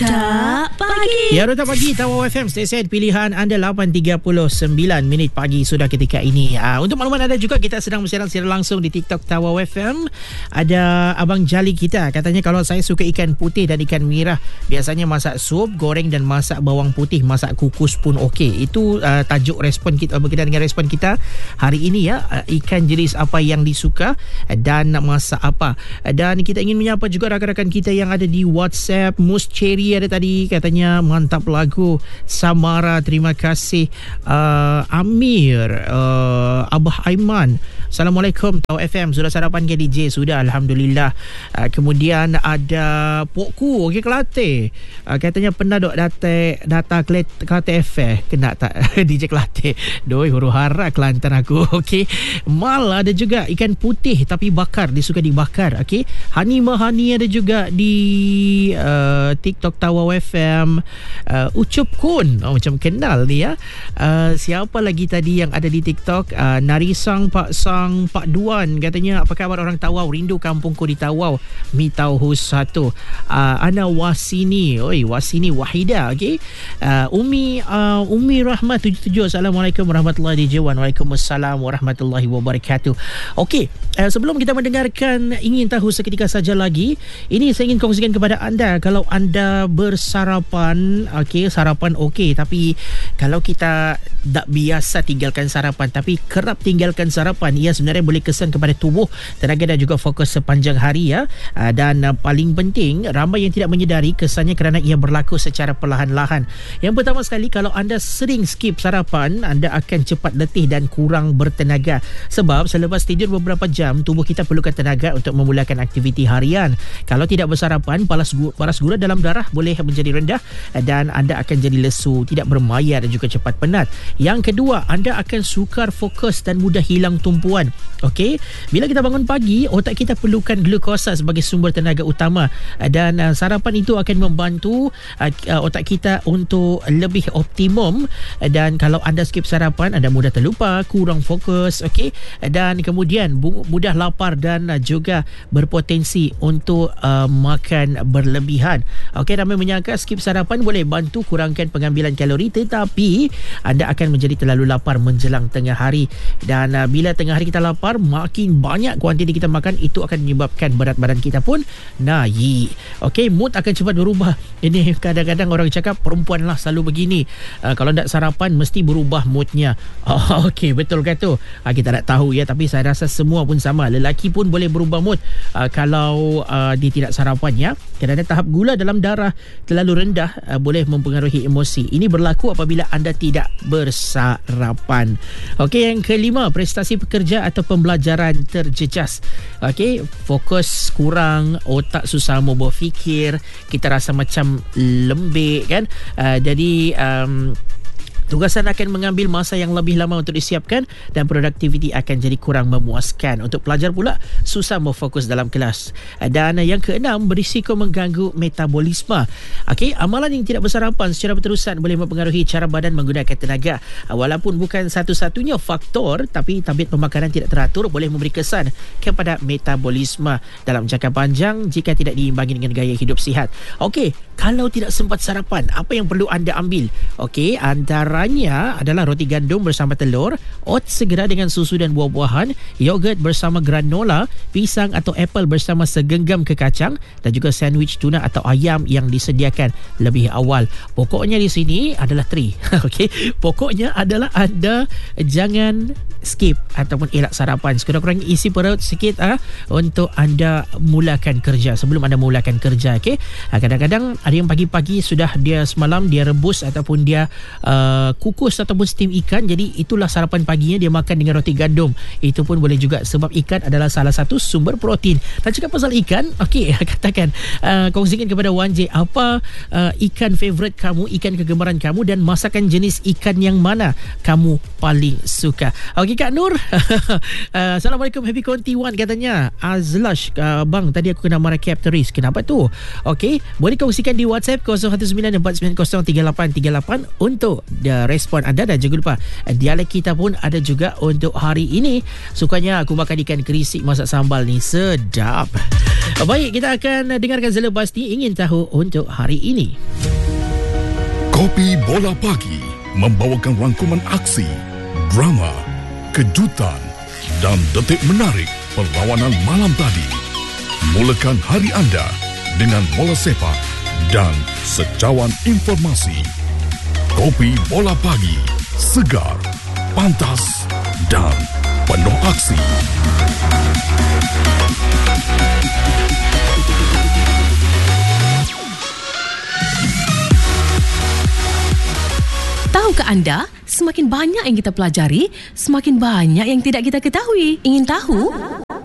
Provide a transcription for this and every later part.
Rotak Pagi. Ya, Rotak Pagi, Tawau FM, stesen pilihan anda. 8.39 minit pagi sudah ketika ini. Untuk makluman anda juga, kita sedang bersiaran secara langsung di TikTok Tawau FM. Ada Abang Jali kita, katanya kalau saya suka ikan putih dan ikan merah, biasanya masak sup, goreng dan masak bawang putih, masak kukus pun okey. Itu tajuk respon kita, berkaitan dengan respon kita hari ini ya. Ikan jenis apa yang disuka dan masak apa. Dan kita ingin menyapa juga rakan-rakan kita yang ada di WhatsApp. Mus Cherry ada tadi, katanya mantap lagu. Samara, terima kasih. Amir, Abah Aiman, Assalamualaikum Tawau FM, sudah sarapan ke DJ? Sudah, Alhamdulillah. Kemudian ada Pokku, okey, Kelate, katanya pernah dok data Kelate FM. Kena tak DJ Kelate? Doi, huru hara Kelantan aku. Okey. Mal ada juga, ikan putih tapi bakar, dia suka dibakar. Okey. Hani Mahani ada juga di TikTok Tawau FM. Ucup Kun, macam kenal ni ya. Siapa lagi tadi yang ada di TikTok? Narisang Pak Sang Pak Duan, katanya apa khabar orang Tawau, rindu kampungku di Tawau. Mi Tauhus 1. Ana Wasini, Wasini Wahida. Okey. Umi Rahmat 77, Assalamualaikum warahmatullahi wabarakatuh. Waalaikumsalam warahmatullahi wabarakatuh. Okey, sebelum kita mendengarkan ingin tahu seketika saja lagi, ini saya ingin kongsikan kepada anda, kalau anda bersarapan, okey, sarapan okey, tapi kalau kita tak biasa tinggalkan sarapan, tapi kerap tinggalkan sarapan, ia sebenarnya boleh kesan kepada tubuh, tenaga dan juga fokus sepanjang hari ya. Dan paling penting, ramai yang tidak menyedari kesannya kerana ia berlaku secara perlahan-lahan. Yang pertama sekali, kalau anda sering skip sarapan, anda akan cepat letih dan kurang bertenaga. Sebab selepas tidur beberapa jam, tubuh kita perlukan tenaga untuk memulakan aktiviti harian. Kalau tidak bersarapan, paras gula dalam darah boleh menjadi rendah dan anda akan jadi lesu, tidak bermaya dan juga cepat penat. Yang kedua, anda akan sukar fokus dan mudah hilang tumpuan. Okey, bila kita bangun pagi, otak kita perlukan glukosa sebagai sumber tenaga utama, dan sarapan itu akan membantu otak kita untuk lebih optimum. Dan kalau anda skip sarapan, anda mudah terlupa, kurang fokus, okey, dan kemudian mudah lapar dan juga berpotensi untuk makan berlebihan. Okey, ramai menyangka skip sarapan boleh bantu kurangkan pengambilan kalori, tetapi anda akan menjadi terlalu lapar menjelang tengah hari. Dan bila tengah hari kita lapar, makin banyak kuantiti kita makan, itu akan menyebabkan berat badan kita pun naik. Okey, mood akan cepat berubah. Ini kadang-kadang orang cakap perempuan lah selalu begini, kalau tak sarapan mesti berubah moodnya. Okey, betul ke tu? Kita tak tahu ya, tapi saya rasa semua pun sama. Lelaki pun boleh berubah mood kalau dia tidak sarapan ya. Kerana tahap gula dalam darah terlalu rendah boleh mempengaruhi emosi. Ini berlaku apabila anda tidak bersarapan. Okey, yang kelima, prestasi pekerja atau pembelajaran terjejas. Okey, fokus kurang, otak susah mau berfikir, kita rasa macam lembik kan. Jadi tugasan akan mengambil masa yang lebih lama untuk disiapkan dan produktiviti akan jadi kurang memuaskan. Untuk pelajar pula, susah berfokus dalam kelas. Dan yang keenam, berisiko mengganggu metabolisme. Okey, amalan yang tidak bersarapan secara berterusan boleh mempengaruhi cara badan menggunakan tenaga. Walaupun bukan satu-satunya faktor, tapi tabiat pemakanan tidak teratur boleh memberi kesan kepada metabolisme dalam jangka panjang jika tidak diimbangi dengan gaya hidup sihat. Okey, kalau tidak sempat sarapan, apa yang perlu anda ambil? Okey, antaranya adalah roti gandum bersama telur, oats segera dengan susu dan buah-buahan, yogurt bersama granola, pisang atau apple bersama segenggam kekacang, dan juga sandwich tuna atau ayam yang disediakan lebih awal. Pokoknya di sini adalah 3. Okey, pokoknya adalah anda jangan skip ataupun elak sarapan. Sekurang-kurangnya isi perut sikit untuk anda mulakan kerja, sebelum anda mulakan kerja. Okey, kadang-kadang ada yang pagi-pagi sudah dia semalam dia rebus ataupun dia kukus ataupun steam ikan, jadi itulah sarapan paginya dia makan dengan roti gandum. Itu pun boleh juga, sebab ikan adalah salah satu sumber protein. Dan cakap pasal ikan, okey, katakan kongsikan kepada Wan J, apa ikan favourite kamu, ikan kegemaran kamu, dan masakan jenis ikan yang mana kamu paling suka. Okey, Kak Nur. Assalamualaikum, happy Konti Wan, katanya Azlash, bang tadi aku kena marah captoris. Kenapa tu? Okey, boleh kongsikan di WhatsApp 0194903838 untuk respon anda. Dan jangan lupa dialek kita pun ada juga untuk hari ini. Sukanya aku makan ikan kerisik masak sambal ni, sedap. Baik, kita akan dengarkan selepas ni Ingin Tahu untuk hari ini. Kopi Bola Pagi membawakan rangkuman aksi, drama, kejutan dan detik menarik perlawanan malam tadi. Mulakan hari anda dengan bola sepak dan secawan informasi. Kopi Bola Pagi, segar, pantas dan penuh aksi. Tahukah anda, semakin banyak yang kita pelajari, semakin banyak yang tidak kita ketahui. Ingin tahu?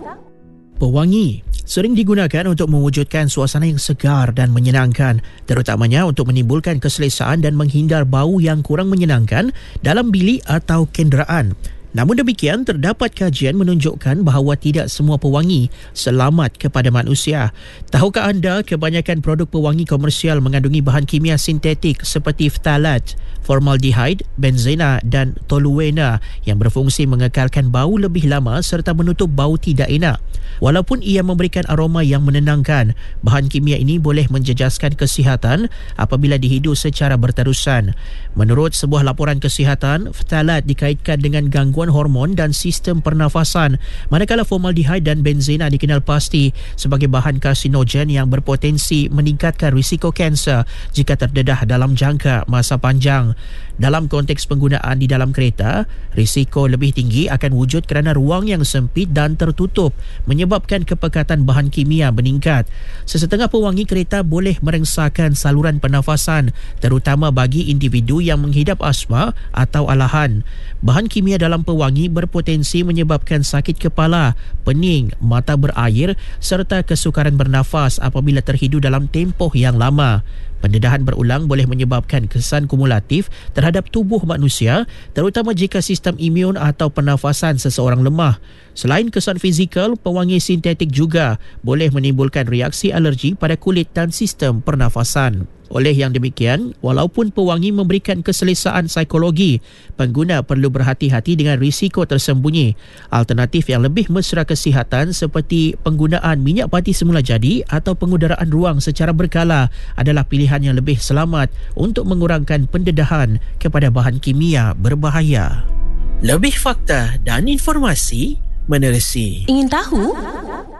Pewangi sering digunakan untuk mewujudkan suasana yang segar dan menyenangkan, terutamanya untuk menimbulkan keselesaan dan menghindar bau yang kurang menyenangkan dalam bilik atau kenderaan. Namun demikian, terdapat kajian menunjukkan bahawa tidak semua pewangi selamat kepada manusia. Tahukah anda kebanyakan produk pewangi komersial mengandungi bahan kimia sintetik seperti phthalates, formaldehyde, benzena dan toluena yang berfungsi mengekalkan bau lebih lama serta menutup bau tidak enak. Walaupun ia memberikan aroma yang menenangkan, bahan kimia ini boleh menjejaskan kesihatan apabila dihidu secara berterusan. Menurut sebuah laporan kesihatan, phthalates dikaitkan dengan gangguan hormon dan sistem pernafasan, manakala formaldehyde dan benzena dikenal pasti sebagai bahan karsinogen yang berpotensi meningkatkan risiko kanser jika terdedah dalam jangka masa panjang. Dalam konteks penggunaan di dalam kereta, risiko lebih tinggi akan wujud kerana ruang yang sempit dan tertutup menyebabkan kepekatan bahan kimia meningkat. Sesetengah pewangi kereta boleh merengsakkan saluran pernafasan, terutama bagi individu yang menghidap asma atau alahan. Bahan kimia dalam pewangi berpotensi menyebabkan sakit kepala, pening, mata berair serta kesukaran bernafas apabila terhidu dalam tempoh yang lama. Pendedahan berulang boleh menyebabkan kesan kumulatif terhadap tubuh manusia, terutama jika sistem imun atau pernafasan seseorang lemah. Selain kesan fizikal, pewangi sintetik juga boleh menimbulkan reaksi alergi pada kulit dan sistem pernafasan. Oleh yang demikian, walaupun pewangi memberikan keselesaan psikologi, pengguna perlu berhati-hati dengan risiko tersembunyi. Alternatif yang lebih mesra kesihatan seperti penggunaan minyak pati semula jadi atau pengudaraan ruang secara berkala adalah pilihan yang lebih selamat untuk mengurangkan pendedahan kepada bahan kimia berbahaya. Lebih fakta dan informasi menerusi. Ingin tahu?